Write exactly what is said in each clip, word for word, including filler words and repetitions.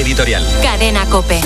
editorial. Cadena COPE.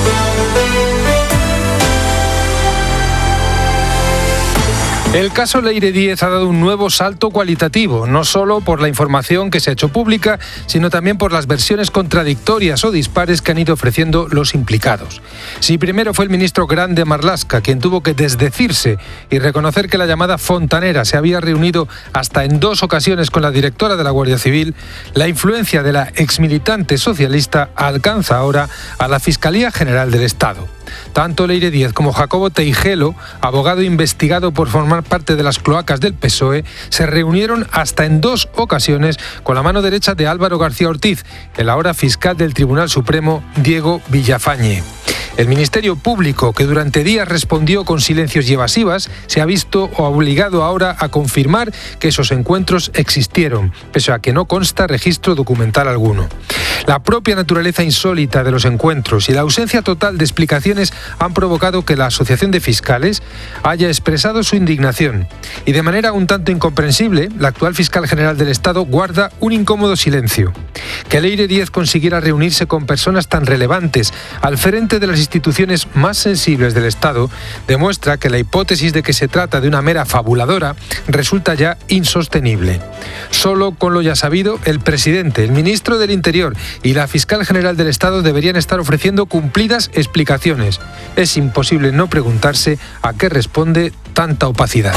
El caso Leire Díez ha dado un nuevo salto cualitativo, no solo por la información que se ha hecho pública, sino también por las versiones contradictorias o dispares que han ido ofreciendo los implicados. Si primero fue el ministro Grande Marlaska quien tuvo que desdecirse y reconocer que la llamada fontanera se había reunido hasta en dos ocasiones con la directora de la Guardia Civil, la influencia de la exmilitante socialista alcanza ahora a la Fiscalía General del Estado. Tanto Leire Díez como Jacobo Teijelo, abogado investigado por formar parte de las cloacas del P S O E, se reunieron hasta en dos ocasiones con la mano derecha de Álvaro García Ortiz, el ahora fiscal del Tribunal Supremo, Diego Villafañe. El Ministerio Público, que durante días respondió con silencios y evasivas, se ha visto obligado ahora a confirmar que esos encuentros existieron, pese a que no consta registro documental alguno. La propia naturaleza insólita de los encuentros y la ausencia total de explicaciones han provocado que la Asociación de Fiscales haya expresado su indignación. Y de manera un tanto incomprensible, la actual fiscal general del Estado guarda un incómodo silencio. Que Leire Díez consiguiera reunirse con personas tan relevantes al frente de las instituciones más sensibles del Estado demuestra que la hipótesis de que se trata de una mera fabuladora resulta ya insostenible. Solo con lo ya sabido, el presidente, el ministro del Interior y la fiscal general del Estado deberían estar ofreciendo cumplidas explicaciones. Es imposible no preguntarse a qué responde tanta opacidad.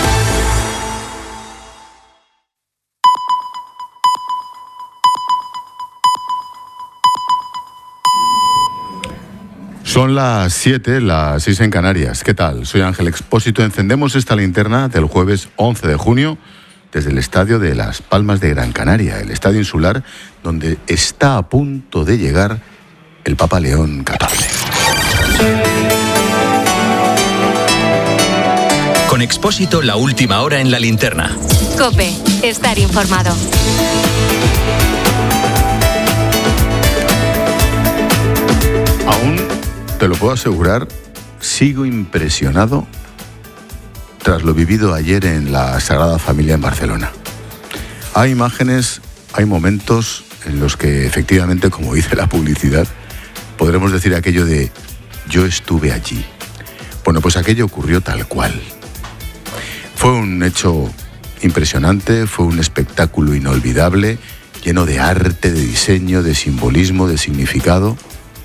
Son las siete, las seis en Canarias. ¿Qué tal? Soy Ángel Expósito. Encendemos esta linterna del jueves once de junio desde el estadio de Las Palmas de Gran Canaria, el estadio insular donde está a punto de llegar el Papa León catorce. Con Expósito, la última hora en la linterna. COPE, estar informado. Aún, te lo puedo asegurar, sigo impresionado tras lo vivido ayer en la Sagrada Familia en Barcelona. Hay imágenes, hay momentos en los que efectivamente, como dice la publicidad, podremos decir aquello de yo estuve allí. Bueno, pues aquello ocurrió tal cual. Fue un hecho impresionante, fue un espectáculo inolvidable, lleno de arte, de diseño, de simbolismo, de significado.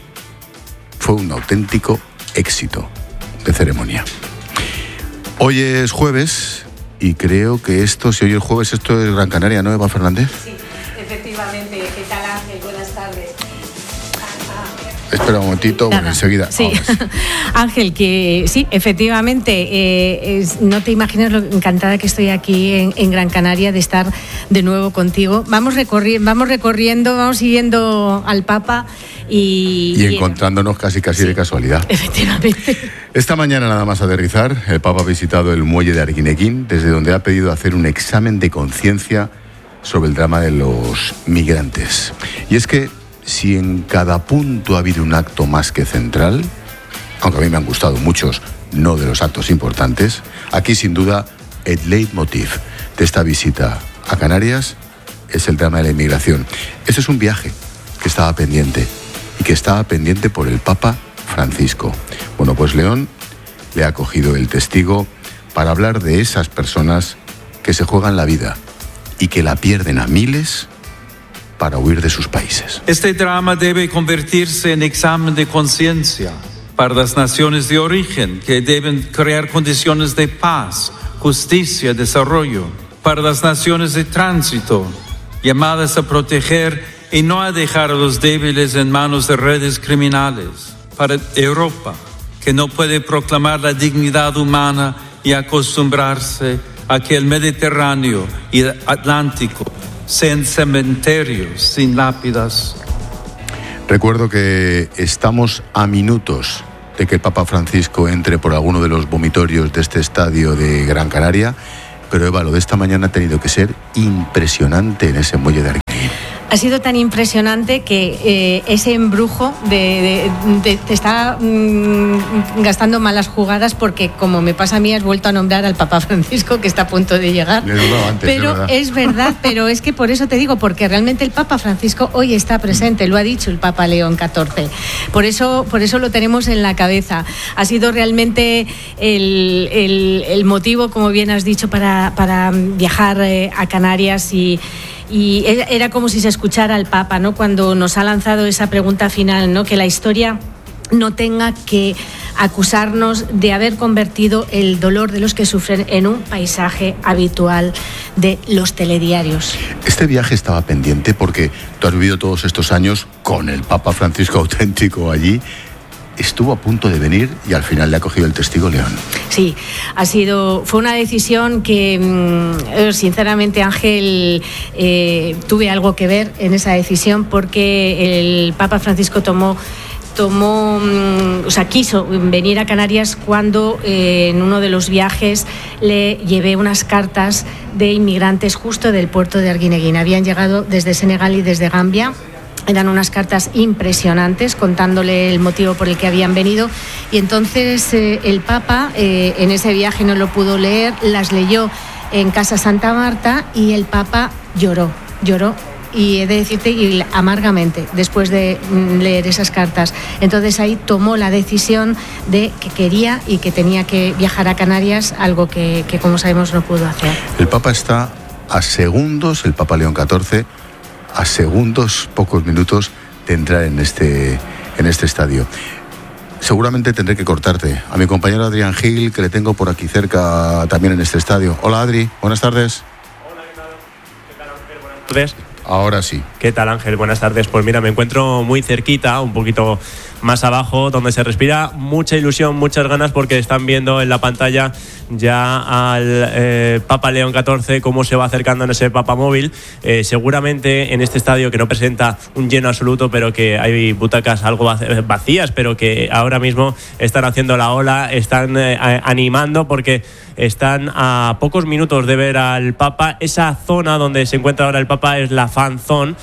Fue un auténtico éxito de ceremonia. Hoy es jueves y creo que esto, si hoy es jueves, esto es Gran Canaria, ¿no, Eva Fernández? Sí, efectivamente. ¿Qué tal, Ángel? Buenas tardes. Espera un momentito, bueno, enseguida. Sí, Ángel, que sí, efectivamente, eh, es, no te imaginas lo encantada que estoy aquí en, en Gran Canaria de estar de nuevo contigo. Vamos, recorri- vamos recorriendo, vamos siguiendo al Papa y... Y encontrándonos casi casi sí, de casualidad. Efectivamente. Esta mañana, nada más aterrizar, el Papa ha visitado el muelle de Arguineguín, desde donde ha pedido hacer un examen de conciencia sobre el drama de los migrantes. Y es que si en cada punto ha habido un acto más que central, aunque a mí me han gustado muchos, no de los actos importantes, aquí sin duda el leitmotiv de esta visita a Canarias es el drama de la inmigración. Ese es un viaje que estaba pendiente y que estaba pendiente por el Papa Francisco. Bueno, pues León le ha cogido el testigo para hablar de esas personas que se juegan la vida y que la pierden a miles para huir de sus países. Este drama debe convertirse en examen de conciencia para las naciones de origen, que deben crear condiciones de paz, justicia y desarrollo. Para las naciones de tránsito, llamadas a proteger y no a dejar a los débiles en manos de redes criminales. Para Europa, que no puede proclamar la dignidad humana y acostumbrarse a que el Mediterráneo y el Atlántico sean cementerios sin lápidas. Recuerdo que estamos a minutos de que el Papa Francisco entre por alguno de los vomitorios de este estadio de Gran Canaria, pero Eva, lo de esta mañana ha tenido que ser impresionante en ese muelle de Arguineguín. ha sido tan impresionante que eh, ese embrujo de, de, de, te está mmm, gastando malas jugadas, porque como me pasa a mí, has vuelto a nombrar al Papa Francisco, que está a punto de llegar. Le he nombrado antes, pero es verdad. es verdad, pero es que por eso te digo, porque realmente el Papa Francisco hoy está presente, lo ha dicho el Papa León catorce. Por eso, por eso lo tenemos en la cabeza. Ha sido realmente el, el, el motivo, como bien has dicho, para, para viajar eh, a Canarias, y Y era como si se escuchara al Papa, ¿no?, cuando nos ha lanzado esa pregunta final, ¿no?, que la historia no tenga que acusarnos de haber convertido el dolor de los que sufren en un paisaje habitual de los telediarios. Este viaje estaba pendiente porque tú has vivido todos estos años con el Papa Francisco auténtico allí. Estuvo a punto de venir y al final le ha cogido el testigo León. Sí, ha sido, fue una decisión que, sinceramente, Ángel, eh, tuve algo que ver en esa decisión, porque el Papa Francisco tomó tomó, o sea, quiso venir a Canarias cuando eh, en uno de los viajes le llevé unas cartas de inmigrantes justo del puerto de Arguineguín. Habían llegado desde Senegal y desde Gambia. Eran unas cartas impresionantes contándole el motivo por el que habían venido, y entonces eh, el Papa eh, en ese viaje no lo pudo leer, las leyó en Casa Santa Marta y el Papa lloró, lloró y he de decirte, y amargamente, después de leer esas cartas. Entonces ahí tomó la decisión de que quería y que tenía que viajar a Canarias, algo que, que como sabemos no pudo hacer. El Papa está a segundos, el Papa León catorce, a segundos, pocos minutos de entrar en este, en este estadio. Seguramente tendré que cortarte. A mi compañero Adrián Gil, que le tengo por aquí cerca también en este estadio. Hola Adri, buenas tardes. Hola, ¿qué tal? ¿Qué tal, Ángel? Buenas tardes. Ahora sí. ¿Qué tal, Ángel? Buenas tardes. Pues mira, me encuentro muy cerquita, un poquito más abajo, donde se respira mucha ilusión, muchas ganas, porque están viendo en la pantalla ya al eh, Papa León catorce cómo se va acercando en ese Papa móvil. Eh, seguramente en este estadio, que no presenta un lleno absoluto, pero que hay butacas algo vacías, pero que ahora mismo están haciendo la ola, están eh, animando, porque están a pocos minutos de ver al Papa. Esa zona donde se encuentra ahora el Papa es la Fan Zone,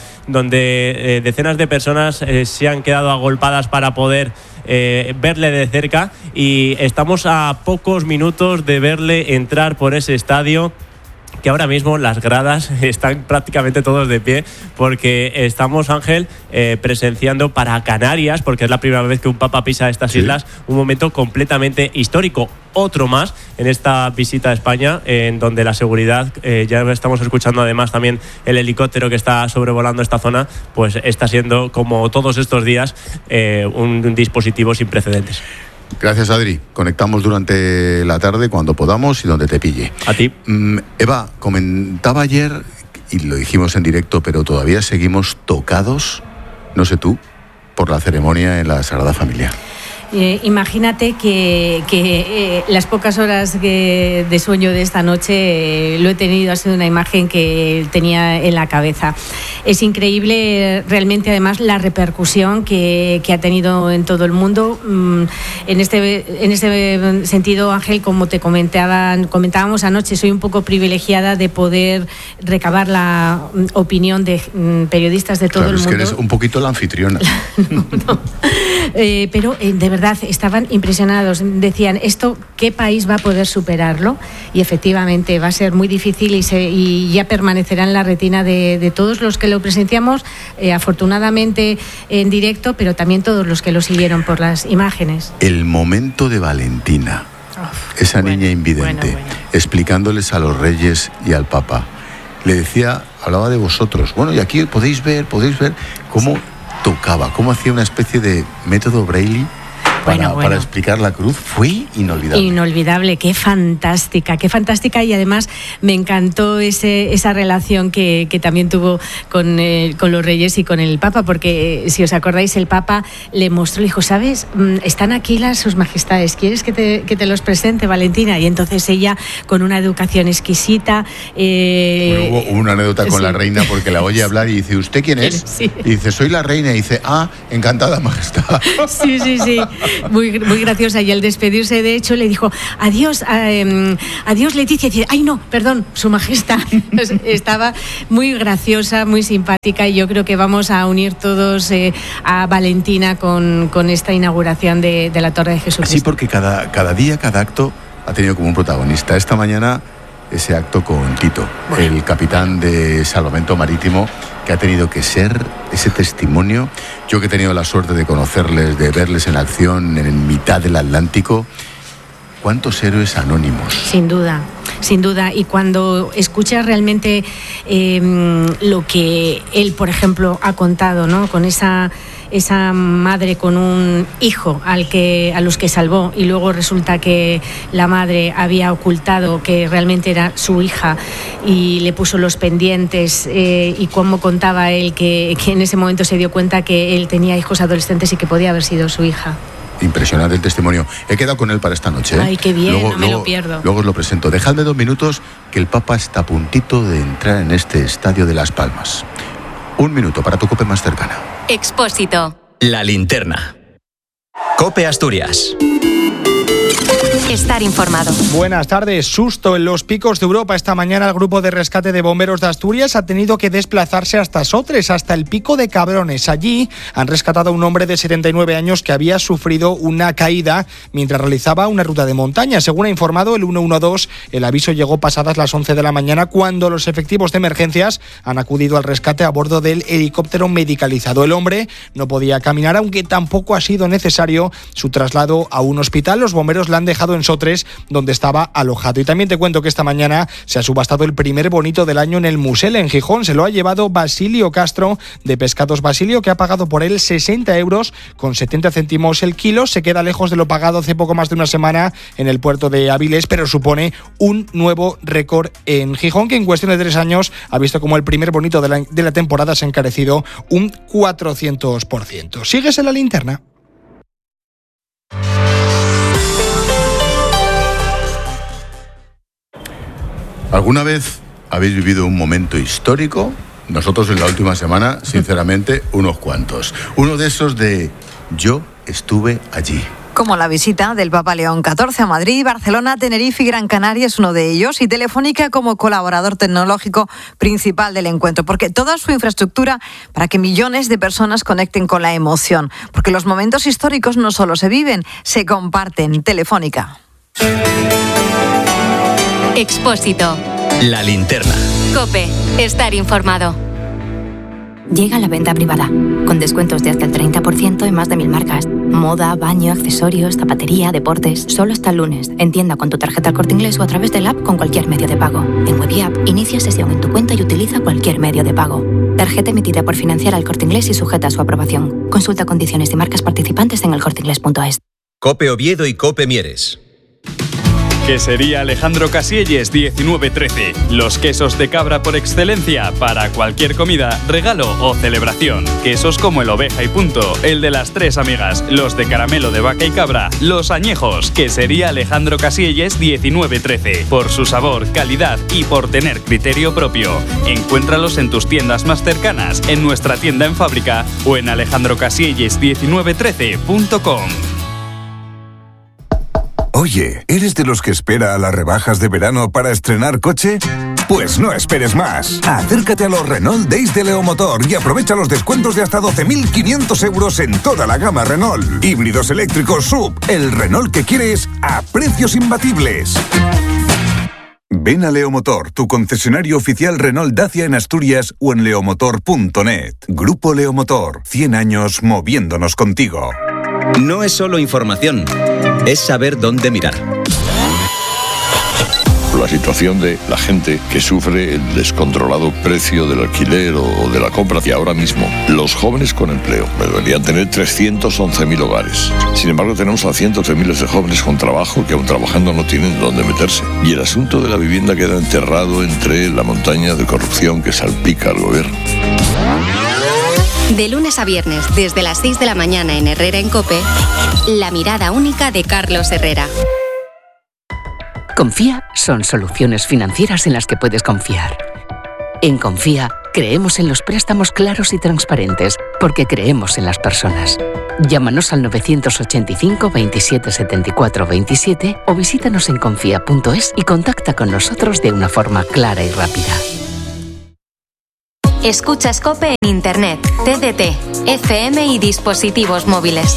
donde eh, decenas de personas eh, se han quedado agolpadas para poder eh, verle de cerca, y estamos a pocos minutos de verle entrar por ese estadio, que ahora mismo las gradas están prácticamente todos de pie, porque estamos, Ángel, eh, presenciando para Canarias, porque es la primera vez que un Papa pisa estas sí. islas, un momento completamente histórico. Otro más en esta visita a España, en donde la seguridad, eh, ya estamos escuchando además también el helicóptero que está sobrevolando esta zona, pues está siendo, como todos estos días, eh, un, un dispositivo sin precedentes. Gracias, Adri. Conectamos durante la tarde cuando podamos y donde te pille. A ti. Mm, Eva, comentaba ayer, y lo dijimos en directo, pero todavía seguimos tocados, no sé tú, por la ceremonia en la Sagrada Familia. Eh, imagínate que, que eh, las pocas horas que, de sueño de esta noche eh, lo he tenido, ha sido una imagen que tenía en la cabeza. Es increíble realmente, además, la repercusión que, que ha tenido en todo el mundo. Mm, en este, en este sentido, Ángel, como te comentaban, comentábamos anoche, soy un poco privilegiada de poder recabar la mm, opinión de mm, periodistas de todo claro, el mundo. Es que eres un poquito la anfitriona. no, no. Eh, pero eh, de verdad estaban impresionados, decían, ¿esto qué país va a poder superarlo? Y efectivamente va a ser muy difícil, y, se, y ya permanecerá en la retina de, de todos los que lo presenciamos, eh, afortunadamente en directo, pero también todos los que lo siguieron por las imágenes. El momento de Valentina, Uf, esa bueno, niña invidente, bueno, bueno. explicándoles a los reyes y al Papa, le decía, hablaba de vosotros, bueno, y aquí podéis ver, podéis ver cómo sí. tocaba, cómo hacía una especie de método Braille para, bueno, bueno. para explicar la cruz. Fue inolvidable. Inolvidable, qué fantástica, qué fantástica, y además me encantó ese, esa relación que, que también tuvo con, eh, con los reyes y con el Papa, porque si os acordáis, el Papa le mostró, le dijo, ¿sabes? Están aquí las sus majestades, ¿quieres que te, que te los presente, Valentina? Y entonces ella, con una educación exquisita... Eh, bueno, hubo una anécdota con sí. la reina, porque la oye hablar y dice, ¿usted quién es? Sí. Y dice, soy la reina, y dice, ah, encantada majestad. Sí, sí, sí. muy, muy graciosa. Y al despedirse, de hecho, le dijo, adiós, eh, adiós Leticia. Y dice, ay no, perdón, su majestad. Estaba muy graciosa, muy simpática, y yo creo que vamos a unir todos eh, a Valentina con, con esta inauguración de, de la Torre de Jesucristo. Sí, porque cada, cada día, cada acto ha tenido como un protagonista. Esta mañana ese acto con Tito, bueno, el capitán de Salvamento Marítimo, que ha tenido que ser ese testimonio. Yo que he tenido la suerte de conocerles, de verles en acción en mitad del Atlántico, ¿cuántos héroes anónimos? Sin duda, sin duda. Y cuando escuchas realmente eh, lo que él, por ejemplo, ha contado, ¿no? Con esa... esa madre con un hijo al que, a los que salvó, y luego resulta que la madre había ocultado que realmente era su hija y le puso los pendientes, eh, y cómo contaba él que, que en ese momento se dio cuenta que él tenía hijos adolescentes y que podía haber sido su hija. Impresionante el testimonio. He quedado con él para esta noche, ¿eh? Ay, qué bien, luego, no me luego, lo pierdo. Luego os lo presento. Dejadme dos minutos, que el Papa está a puntito de entrar en este estadio de Las Palmas. Un minuto para tu COPE más cercana. Expósito. La linterna. COPE Asturias. Estar informado. Buenas tardes. Susto en los Picos de Europa. Esta mañana el grupo de rescate de bomberos de Asturias ha tenido que desplazarse hasta Sotres, hasta el Pico de Cabrones. Allí han rescatado a un hombre de setenta y nueve años que había sufrido una caída mientras realizaba una ruta de montaña. Según ha informado el ciento doce, el aviso llegó pasadas las once de la mañana, cuando los efectivos de emergencias han acudido al rescate a bordo del helicóptero medicalizado. El hombre no podía caminar, aunque tampoco ha sido necesario su traslado a un hospital. Los bomberos le han dejado en Sotres, donde estaba alojado. Y también te cuento que esta mañana se ha subastado el primer bonito del año en el Musel, en Gijón. Se lo ha llevado Basilio Castro, de Pescados Basilio, que ha pagado por él sesenta euros con setenta céntimos el kilo. Se queda lejos de lo pagado hace poco más de una semana en el puerto de Avilés, pero supone un nuevo récord en Gijón, que en cuestión de tres años ha visto como el primer bonito de la, de la temporada se ha encarecido un cuatrocientos por ciento. ¿Sigues en la linterna? ¿Alguna vez habéis vivido un momento histórico? Nosotros en la última semana, sinceramente, unos cuantos. Uno de esos de yo estuve allí. Como la visita del Papa León catorce a Madrid, Barcelona, Tenerife y Gran Canaria es uno de ellos, y Telefónica como colaborador tecnológico principal del encuentro, porque toda su infraestructura para que millones de personas conecten con la emoción, porque los momentos históricos no solo se viven, se comparten. Telefónica. Expósito. La linterna. COPE. Estar informado. Llega la venta privada, con descuentos de hasta el treinta por ciento en más de mil marcas. Moda, baño, accesorios, zapatería, deportes. Solo hasta el lunes. En tienda con tu tarjeta El Corte Inglés o a través del app con cualquier medio de pago. En Web y App, inicia sesión en tu cuenta y utiliza cualquier medio de pago. Tarjeta emitida por Financiera El Corte Inglés y sujeta a su aprobación. Consulta condiciones y marcas participantes en el corte inglés punto es. COPE Oviedo y COPE Mieres. Quesería Alejandro Casielles diecinueve trece. Los quesos de cabra por excelencia para cualquier comida, regalo o celebración. Quesos como el Oveja y Punto, el de las Tres Amigas, los de caramelo de vaca y cabra, los añejos. Quesería Alejandro Casielles diecinueve trece. Por su sabor, calidad y por tener criterio propio. Encuéntralos en tus tiendas más cercanas, en nuestra tienda en fábrica o en alejandro casielles diecinueve trece punto com. Oye, ¿eres de los que espera a las rebajas de verano para estrenar coche? Pues no esperes más. Acércate a los Renault Days de Leomotor y aprovecha los descuentos de hasta doce mil quinientos euros en toda la gama Renault. Híbridos eléctricos S U V, el Renault que quieres a precios imbatibles. Ven a Leomotor, tu concesionario oficial Renault Dacia en Asturias o en leomotor punto net. Grupo Leomotor, cien años moviéndonos contigo. No es solo información, es saber dónde mirar. La situación de la gente que sufre el descontrolado precio del alquiler o de la compra. Y ahora mismo, los jóvenes con empleo deberían tener trescientos once mil hogares. Sin embargo, tenemos a cientos de miles de jóvenes con trabajo que aún trabajando no tienen dónde meterse. Y el asunto de la vivienda queda enterrado entre la montaña de corrupción que salpica al gobierno. De lunes a viernes, desde las seis de la mañana en Herrera en COPE, la mirada única de Carlos Herrera. Confía son soluciones financieras en las que puedes confiar. En Confía, Creemos en los préstamos claros y transparentes, porque creemos en las personas. Llámanos al novecientos ochenta y cinco, veintisiete, setenta y cuatro, veintisiete o visítanos en confía punto es y contacta con nosotros de una forma clara y rápida. Escuchas COPE en Internet, T D T, F M y dispositivos móviles.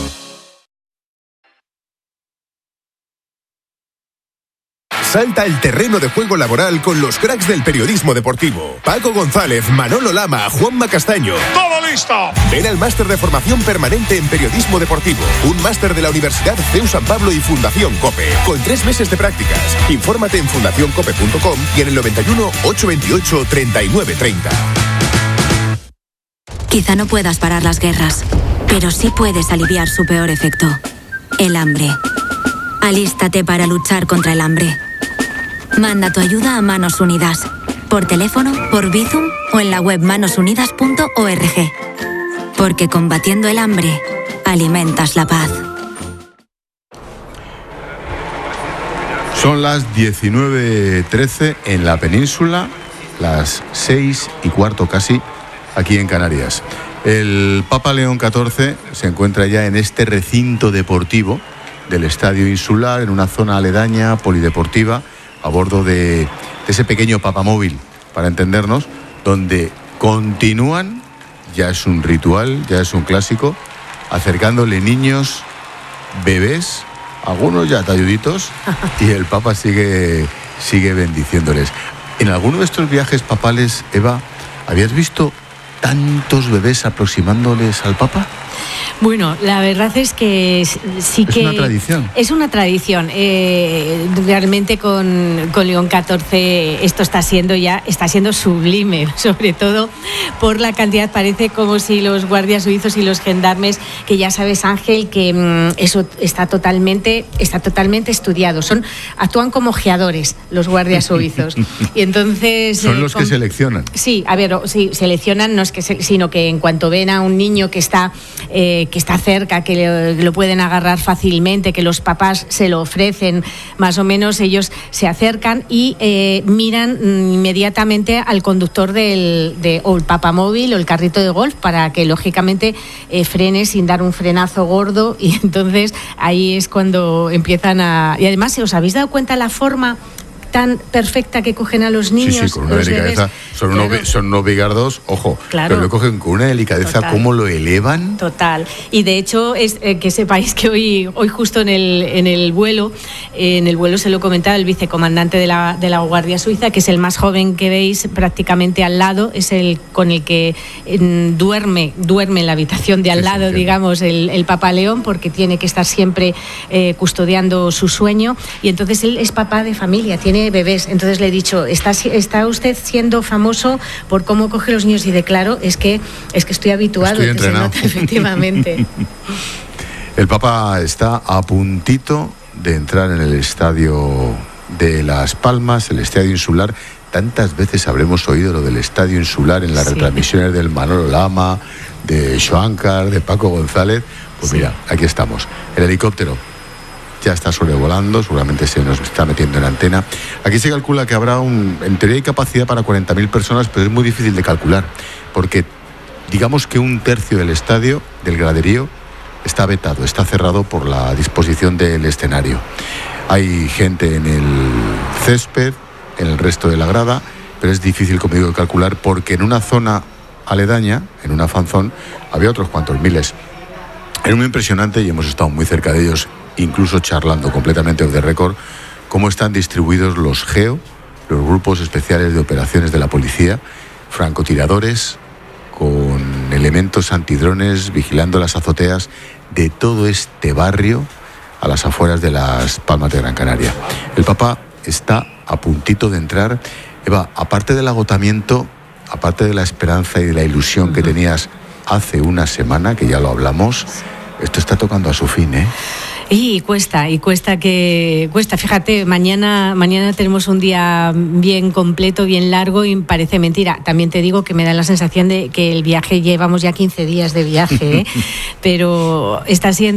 Salta al terreno de juego laboral con los cracks del periodismo deportivo. Paco González, Manolo Lama, Juanma Castaño. ¡Todo listo! Ven al máster de formación permanente en periodismo deportivo. Un máster de la Universidad C E U San Pablo y Fundación COPE. Con tres meses de prácticas. Infórmate en fundación cope punto com y en el noventa y uno, ochocientos veintiocho, treinta y nueve treinta. Quizá no puedas parar las guerras, pero sí puedes aliviar su peor efecto. El hambre. Alístate para luchar contra el hambre. Manda tu ayuda a Manos Unidas, por teléfono, por Bizum o en la web manos unidas punto org. Porque combatiendo el hambre, alimentas la paz. Son las diecinueve trece en la península, las seis y cuarto casi aquí en Canarias. El Papa León catorce se encuentra ya en este recinto deportivo del Estadio Insular, en una zona aledaña, polideportiva, a bordo de, de ese pequeño papamóvil, para entendernos, donde continúan, ya es un ritual, ya es un clásico, acercándole niños, bebés, algunos ya talluditos, y el Papa sigue, sigue bendiciéndoles. En alguno de estos viajes papales, Eva, ¿habías visto tantos bebés aproximándoles al Papa? Bueno, la verdad es que sí que... Es una tradición. Es una tradición. Eh, realmente con, con León catorce esto está siendo ya, está siendo sublime, sobre todo por la cantidad. Parece como si los guardias suizos y los gendarmes, que ya sabes, Ángel, que mmm, eso está totalmente, está totalmente estudiado. Son, actúan como ojeadores los guardias suizos. Y entonces... Son eh, los con... que seleccionan. Sí, a ver, sí, seleccionan, no es que se, sino que en cuanto ven a un niño que está... Eh, que está cerca, que le, lo pueden agarrar fácilmente, que los papás se lo ofrecen, más o menos ellos se acercan y eh, miran inmediatamente al conductor del de, o el papamóvil o el carrito de golf para que lógicamente eh, frene sin dar un frenazo gordo, y entonces ahí es cuando empiezan a... Y además, ¿os habéis dado cuenta la forma tan perfecta que cogen a los niños? Sí, sí, con una delicadeza. Son, claro. unos, son unos bigardos, ojo, claro. Pero lo cogen con una delicadeza. Total. Cómo lo elevan. Total. Y de hecho, es eh, que sepáis que hoy, hoy justo en el, en el vuelo, eh, en el vuelo se lo comentaba el vicecomandante de la, de la Guardia Suiza, que es el más joven que veis prácticamente al lado, es el con el que eh, duerme, duerme en la habitación de al sí, lado, sí, digamos, el, el Papa León, porque tiene que estar siempre eh, custodiando su sueño, y entonces él es papá de familia, tiene bebés. Entonces le he dicho, ¿está, está usted siendo famoso por cómo coge los niños? Y de claro, es que, es que estoy habituado. Estoy entrenado. Que se nota, efectivamente. El Papa está a puntito de entrar en el estadio de Las Palmas, el estadio insular. Tantas veces habremos oído lo del estadio insular en las sí. retransmisiones del Manolo Lama, de Joancar, de Paco González. Pues sí. Mira, aquí estamos. El helicóptero ya está sobrevolando, seguramente se nos está metiendo en antena. Aquí se calcula que habrá un... En teoría hay capacidad para cuarenta mil personas, pero es muy difícil de calcular, porque digamos que un tercio del estadio, del graderío, está vetado, está cerrado por la disposición del escenario. Hay gente en el césped, en el resto de la grada, pero es difícil, como digo, de calcular, porque en una zona aledaña, en una fanzón, había otros cuantos miles. Era muy impresionante y hemos estado muy cerca de ellos, incluso charlando completamente off the record, cómo están distribuidos los GEO, los grupos especiales de operaciones de la policía, francotiradores con elementos antidrones vigilando las azoteas de todo este barrio a las afueras de Las Palmas de Gran Canaria. El Papa está a puntito de entrar. Eva, aparte del agotamiento, aparte de la esperanza y de la ilusión que tenías hace una semana, que ya lo hablamos, esto está tocando a su fin, ¿eh? Y cuesta, y cuesta que cuesta. Fíjate, mañana mañana tenemos un día bien completo, bien largo, y parece mentira. También te digo que me da la sensación de que el viaje, llevamos ya quince días de viaje, ¿eh? Pero está siendo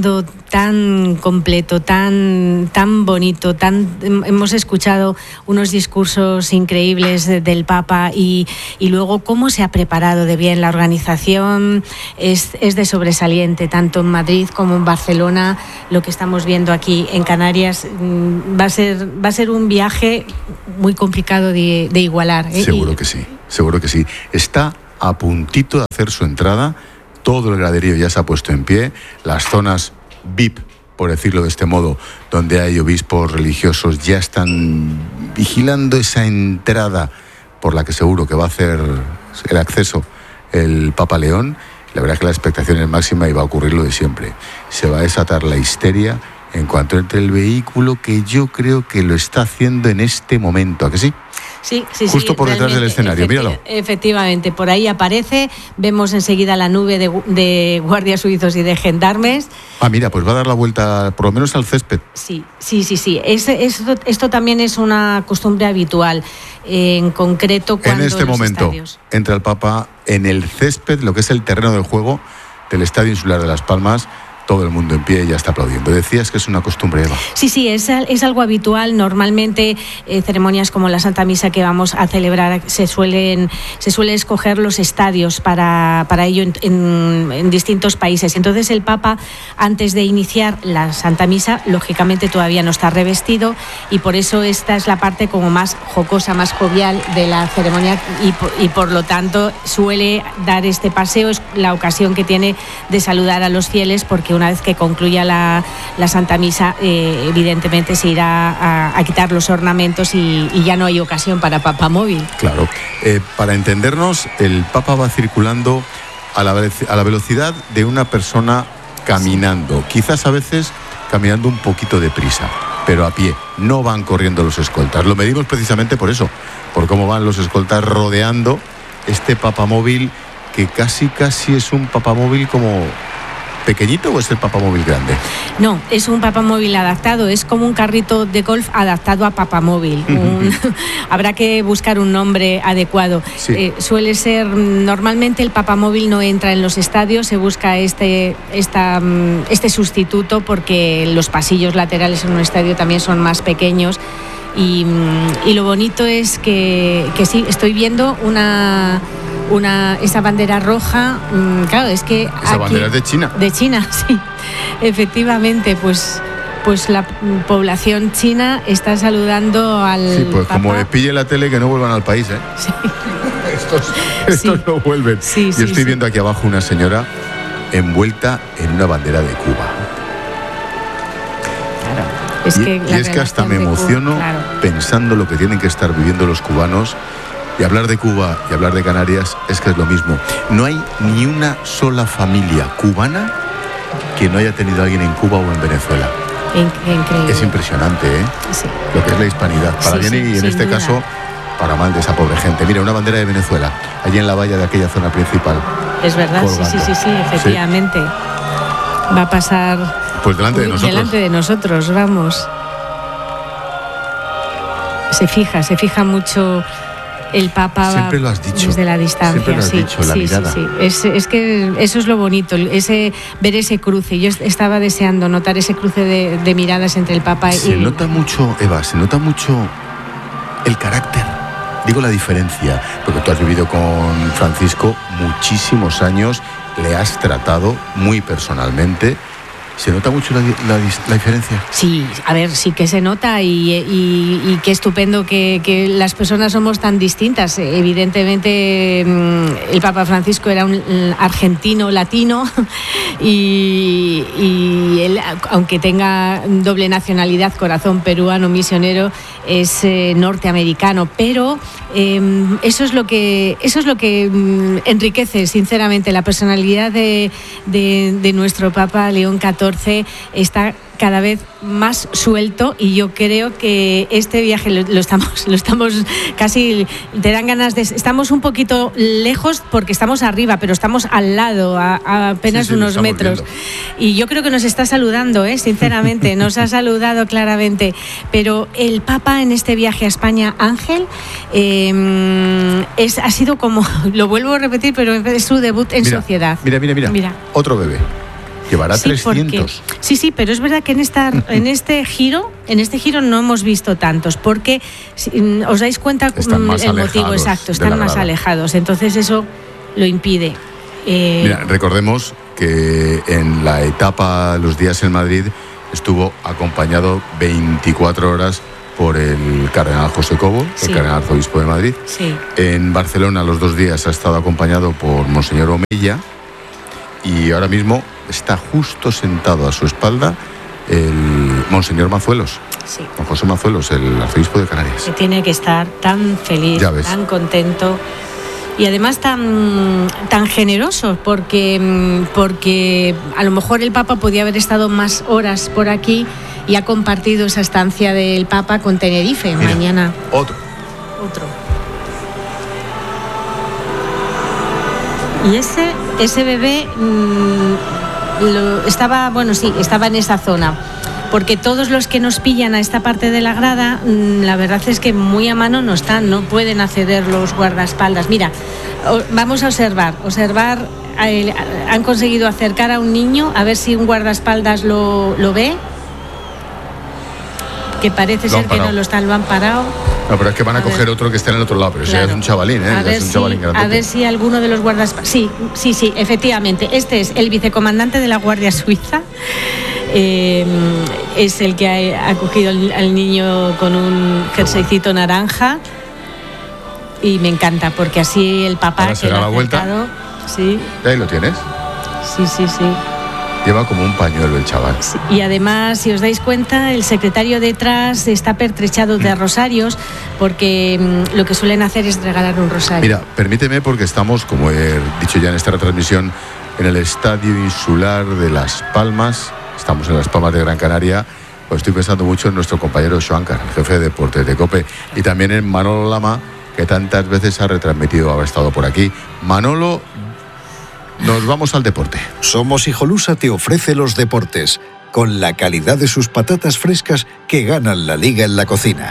tan completo, tan, tan bonito, tan hemos escuchado unos discursos increíbles de, del Papa y, y luego cómo se ha preparado de bien. La organización es, es de sobresaliente, tanto en Madrid como en Barcelona. Lo que estamos viendo aquí en Canarias va a ser, va a ser un viaje muy complicado de, de igualar, ¿eh? Seguro y, que sí, seguro que sí. Está a puntito de hacer su entrada, todo el graderío ya se ha puesto en pie, las zonas V I P, por decirlo de este modo, donde hay obispos religiosos, ya están vigilando esa entrada por la que seguro que va a hacer el acceso el Papa León. La verdad es que la expectación es máxima y va a ocurrir lo de siempre. Se va a desatar la histeria en cuanto entre el vehículo, que yo creo que lo está haciendo en este momento, ¿a que sí? Sí, sí, Justo sí, por detrás del escenario, efecti- míralo. Efectivamente, por ahí aparece, vemos enseguida la nube de, de guardias suizos y de gendarmes. Ah, mira, pues va a dar la vuelta por lo menos al césped. Sí, sí, sí, sí. Es, esto, esto también es una costumbre habitual, eh, en concreto cuando En este los momento estadios... entra el Papa en el césped, lo que es el terreno del juego del Estadio Insular de Las Palmas. Todo el mundo en pie y ya está aplaudiendo. Decías que es una costumbre, Eva. Sí, sí, es, es algo habitual. Normalmente eh, ceremonias como la Santa Misa que vamos a celebrar se suelen se suele escoger los estadios para, para ello en, en, en distintos países. Entonces el Papa, antes de iniciar la Santa Misa, lógicamente todavía no está revestido y por eso esta es la parte como más jocosa, más jovial de la ceremonia y, y por lo tanto suele dar este paseo. Es la ocasión que tiene de saludar a los fieles, porque una vez que concluya la, la Santa Misa, eh, evidentemente se irá a, a quitar los ornamentos y, y ya no hay ocasión para papamóvil. Claro. Eh, para entendernos, el Papa va circulando a la, a la velocidad de una persona caminando. Quizás a veces caminando un poquito deprisa, pero a pie. No van corriendo los escoltas. Lo medimos precisamente por eso, por cómo van los escoltas rodeando este papamóvil, que casi, casi es un papamóvil como... ¿Pequeñito o es el papamóvil grande? No, es un papamóvil adaptado, es como un carrito de golf adaptado a papamóvil. Un, habrá que buscar un nombre adecuado. Sí. Eh, suele ser, normalmente el papamóvil no entra en los estadios, se busca este, esta, este sustituto porque los pasillos laterales en un estadio también son más pequeños. Y, y lo bonito es que, que sí, estoy viendo una... Una, esa bandera roja, claro, es que esa aquí, bandera es de China. De China, sí, efectivamente, pues, pues la población china está saludando al Sí, pues Papa. Como le pille la tele, que no vuelvan al país, ¿eh? Sí. Estos, estos Sí. no vuelven. Sí, Yo sí, estoy sí. viendo aquí abajo una señora envuelta en una bandera de Cuba. Es y que, y la es que hasta me relación de Cuba, emociono claro. pensando lo que tienen que estar viviendo los cubanos. Y hablar de Cuba y hablar de Canarias es que es lo mismo. No hay ni una sola familia cubana que no haya tenido a alguien en Cuba o en Venezuela. In- increíble. Es impresionante, ¿eh? Sí. Lo que es la hispanidad. Para Sí, bien sí, y en sin este duda. caso, para mal de esa pobre gente. Mira, una bandera de Venezuela, allí en la valla de aquella zona principal. Es verdad, sí, colgando. sí, sí, sí, efectivamente. Va a pasar Pues delante de nosotros. delante de nosotros, vamos. Se fija, se fija mucho el Papa. Siempre lo has dicho. Desde la distancia, Siempre lo has sí, dicho, la sí, mirada. sí, sí. Es, es que eso es lo bonito, ese ver ese cruce. Yo estaba deseando notar ese cruce de, de miradas entre el Papa y... Se nota mucho, Eva, se nota mucho el carácter. Digo la diferencia, porque tú has vivido con Francisco muchísimos años, le has tratado muy personalmente. ¿Se nota mucho la, la, la diferencia? Sí, a ver, sí que se nota y, y, y qué estupendo que, que las personas somos tan distintas. Evidentemente el Papa Francisco era un argentino latino y, y él, aunque tenga doble nacionalidad, corazón peruano, misionero, es eh, norteamericano, pero eh, eso es lo que eso es lo que mm, enriquece sinceramente la personalidad de, de, de nuestro Papa León catorce. Está cada vez más suelto y yo creo que este viaje lo, lo estamos lo estamos casi te dan ganas de estamos un poquito lejos porque estamos arriba pero estamos al lado a, a apenas sí, sí, unos metros viendo. Y yo creo que nos está saludando, ¿eh? Sinceramente nos ha saludado claramente, pero el Papa en este viaje a España, Ángel, eh, es, ha sido como, lo vuelvo a repetir, pero es su debut en mira, sociedad. Mira, mira, mira, Mira. otro bebé. Llevará sí, trescientos. Porque, sí, sí, pero es verdad que en esta en este giro, en este giro no hemos visto tantos, porque si, os dais cuenta el motivo exacto, están más alejados, entonces eso lo impide. Eh, Mira, recordemos que en la etapa Los Días en Madrid estuvo acompañado veinticuatro horas por el cardenal José Cobo, sí. el cardenal arzobispo de Madrid. Sí. En Barcelona los dos días ha estado acompañado por Monseñor Omeya y ahora mismo está justo sentado a su espalda el Monseñor Mazuelos, sí. don José Mazuelos, el arzobispo de Canarias. Que tiene que estar tan feliz, tan contento y además tan, tan generoso, porque, porque a lo mejor el Papa podía haber estado más horas por aquí y ha compartido esa estancia del Papa con Tenerife. Mira, mañana. Otro. Otro. Y ese, ese bebé mmm, lo, estaba, bueno, sí, estaba en esa zona. Porque todos los que nos pillan a esta parte de la grada, mmm, la verdad es que muy a mano no están, no pueden acceder los guardaespaldas. Mira, o, vamos a observar, observar, eh, han conseguido acercar a un niño, a ver si un guardaespaldas lo, lo ve. Que parece ser que no lo están, lo han parado. No, pero es que van a, a coger ver. otro que esté en el otro lado, pero claro. ese ya es un chavalín, ¿eh? A, ver es un si, chavalín a ver si alguno de los guardaespaldas... Sí, sí, sí, efectivamente. Este es el vicecomandante de la Guardia Suiza. Eh, es el que ha, ha cogido al, al niño con un jerseycito naranja. Y me encanta, porque así el papá... Ahora se da la vuelta. Sí. Ahí lo tienes. Sí, sí, sí. Lleva como un pañuelo el chaval. Sí, y además, si os dais cuenta, el secretario detrás está pertrechado de rosarios, porque mmm, lo que suelen hacer es regalar un rosario. Mira, permíteme, porque estamos, como he dicho ya en esta retransmisión, en el Estadio Insular de Las Palmas. Estamos en Las Palmas de Gran Canaria. Pues estoy pensando mucho en nuestro compañero Xoáncar, el jefe de deportes de COPE, y también en Manolo Lama, que tantas veces ha retransmitido, haber estado por aquí. Manolo, nos vamos al deporte. Somos Hijolusa te ofrece los deportes, con la calidad de sus patatas frescas que ganan la liga en la cocina.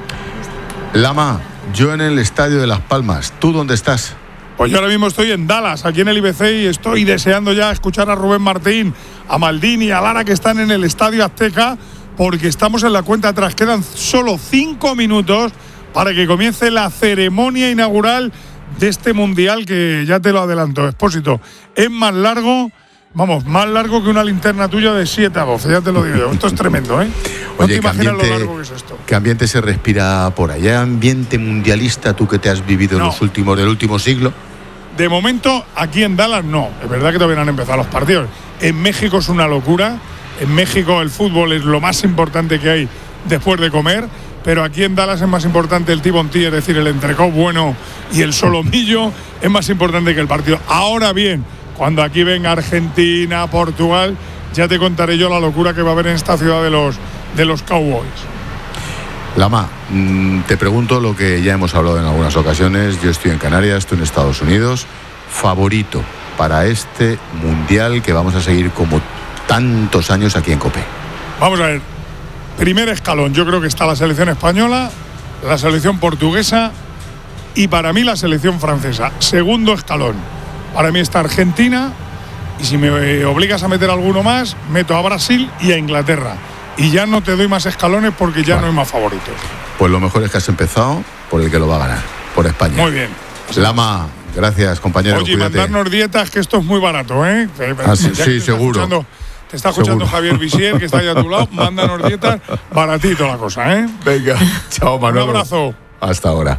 Lama, yo en el Estadio de Las Palmas, ¿tú dónde estás? Pues yo ahora mismo estoy en Dallas, aquí en el I B C, y estoy deseando ya escuchar a Rubén Martín, a Maldini, a Lara, que están en el Estadio Azteca, porque estamos en la cuenta atrás. Quedan solo cinco minutos para que comience la ceremonia inaugural de este mundial, que ya te lo adelanto, Expósito, es más largo, vamos, más largo que una linterna tuya de siete a doce, ya te lo digo yo. Esto es tremendo, ¿eh? No Oye, te imaginas ambiente, lo largo que es esto. ¿Qué ambiente se respira por allá? ¿Ambiente mundialista, tú que te has vivido no. en los últimos, del último siglo? De momento, aquí en Dallas no, es verdad que todavía no han empezado los partidos. En México es una locura, en México el fútbol es lo más importante que hay después de comer, pero aquí en Dallas es más importante el T-Bonti, es decir, el entrecot bueno y el solomillo, es más importante que el partido. Ahora bien, cuando aquí venga Argentina, Portugal, ya te contaré yo la locura que va a haber en esta ciudad de los, de los Cowboys. Lama, te pregunto lo que ya hemos hablado en algunas ocasiones. Yo estoy en Canarias, tú en Estados Unidos. ¿Favorito para este mundial que vamos a seguir como tantos años aquí en COPE? Vamos a ver. Primer escalón, yo creo que está la selección española, la selección portuguesa y para mí la selección francesa. Segundo escalón, para mí está Argentina, y si me obligas a meter alguno más, meto a Brasil y a Inglaterra. Y ya no te doy más escalones porque ya vale. no hay más favoritos. Pues lo mejor es que has empezado por el que lo va a ganar, por España. Muy bien. Lama, gracias, compañero. Oye, cuídate. mandarnos dietas, que esto es muy barato, ¿eh? Ah, sí, sí seguro. Te está escuchando Seguro. Javier Visier, que está ahí a tu lado. Mándanos dietas, baratito la cosa, ¿eh? Venga, chao, Manolo. Un abrazo. Hasta ahora.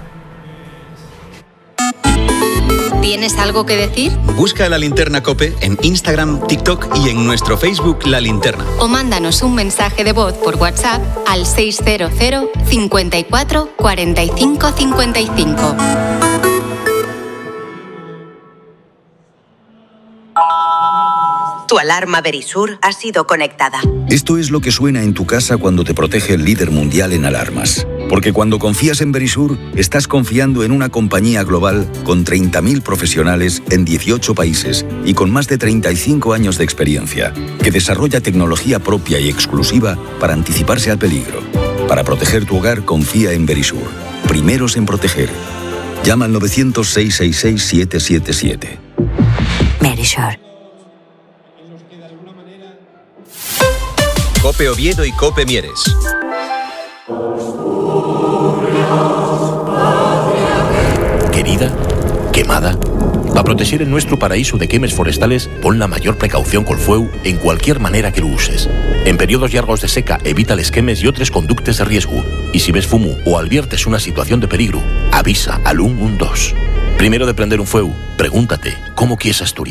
¿Tienes algo que decir? Busca La Linterna COPE en Instagram, TikTok y en nuestro Facebook La Linterna. O mándanos un mensaje de voz por WhatsApp al seis cero cero, cinco cuatro, cuatro cinco cinco cinco. Tu alarma Verisur ha sido conectada. Esto es lo que suena en tu casa cuando te protege el líder mundial en alarmas. Porque cuando confías en Verisur, estás confiando en una compañía global con treinta mil profesionales en dieciocho países y con más de treinta y cinco años de experiencia, que desarrolla tecnología propia y exclusiva para anticiparse al peligro. Para proteger tu hogar, confía en Verisur. Primeros en proteger. Llama al novecientos, seiscientos sesenta y seis, siete siete siete. Verisur. Cope Oviedo y Cope Mieres. Querida, quemada. Para proteger el nuestro paraíso de quemes forestales, pon la mayor precaución col fueu en cualquier manera que lo uses. En periodos largos de seca, evita les quemes y otros conductes de riesgo. Y si ves fumo o adviertes una situación de peligro, avisa al uno uno dos. Primero de prender un fueu, pregúntate, ¿cómo quieres Asturias?